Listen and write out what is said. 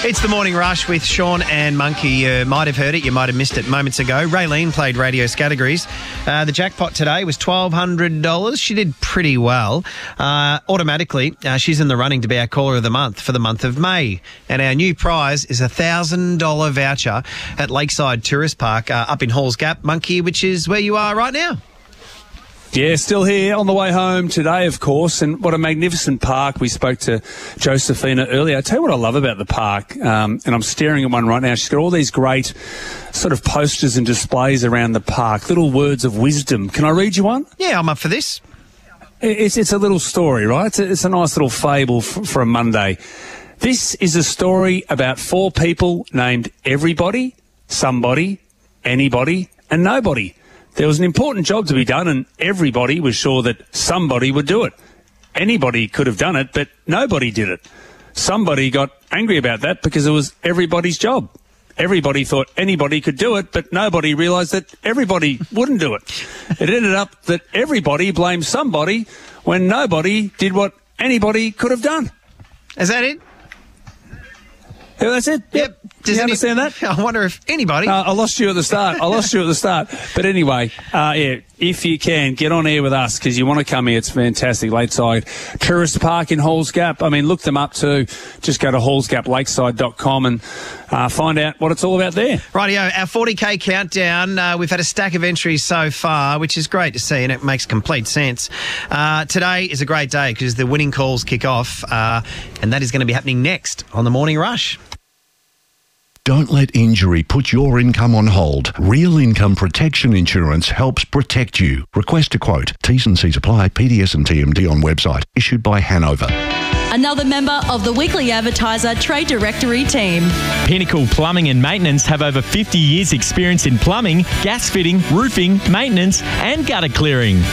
It's the Morning Rush with Sean and Monkey. You might have heard it, you might have missed it moments ago. Raylene played radio categories. The jackpot today was $1,200. She did pretty well. Automatically, she's in the running to be our caller of the month for the month of May. And our new prize is a $1,000 voucher at Lakeside Tourist Park up in Halls Gap, Monkey, which is where you are right now. Yeah, still here on the way home today, of course, and what a magnificent park. We spoke to Josephina earlier. I tell you what I love about the park, and I'm staring at one right now. She's got all these great sort of posters and displays around the park, little words of wisdom. Can I read you one? Yeah, I'm up for this. It's a little story, right? It's a nice little fable for a Monday. This is a story about 4 people named everybody, somebody, anybody, and nobody. There was an important job to be done, and everybody was sure that somebody would do it. Anybody could have done it, but nobody did it. Somebody got angry about that because it was everybody's job. Everybody thought anybody could do it, but nobody realised that everybody wouldn't do it. It ended up that everybody blamed somebody when nobody did what anybody could have done. Is that it? Yeah, that's it. Yep. Does you understand that? I wonder if anybody... I lost you at the start. But anyway, yeah, if you can, get on air with us because you want to come here. It's fantastic. Lakeside Tourist Park in Halls Gap. I mean, look them up too. Just go to hallsgaplakeside.com and find out what it's all about there. Rightio, our 40K countdown. We've had a stack of entries so far, which is great to see, and it makes complete sense. Today is a great day because the winning calls kick off, and that is going to be happening next on the Morning Rush. Don't let injury put your income on hold. Real Income Protection Insurance helps protect you. Request a quote. T's and C's apply. PDS and TMD on website. Issued by Hanover. Another member of the Weekly Advertiser Trade Directory team. Pinnacle Plumbing and Maintenance have over 50 years experience in plumbing, gas fitting, roofing, maintenance and gutter clearing.